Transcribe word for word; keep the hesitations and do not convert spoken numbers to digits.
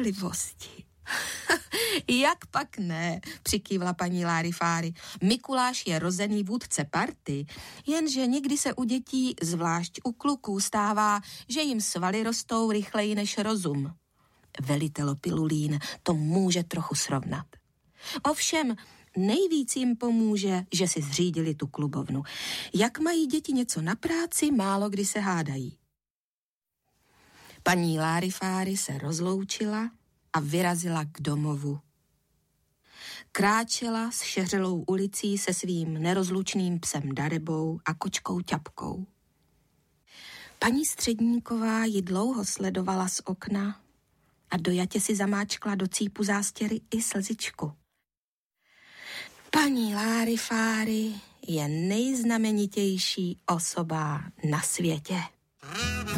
trpělivosti. Jak pak ne, přikývla paní Lárifáry. Mikuláš je rozený vůdce party, jenže někdy se u dětí, zvlášť u kluků, stává, že jim svaly rostou rychleji než rozum. Velitel Opilulín to může trochu srovnat. Ovšem, nejvíc jim pomůže, že si zřídili tu klubovnu. Jak mají děti něco na práci, málo kdy se hádají. Paní Lárifáry se rozloučila a vyrazila k domovu. Kráčela s šeřelou ulicí se svým nerozlučným psem Darebou a kočkou Ťapkou. Paní Středníková ji dlouho sledovala z okna a dojatě si zamáčkla do cípu zástěry i slzičku. Paní Lárifáry je nejznamenitější osoba na světě.